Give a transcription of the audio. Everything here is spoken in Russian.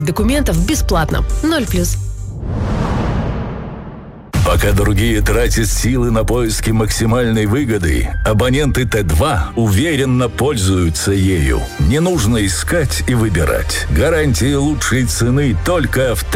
Документов бесплатно. 0+. Пока другие тратят силы на поиски максимальной выгоды, абоненты Т2 уверенно пользуются ею. Не нужно искать и выбирать. Гарантия лучшей цены только в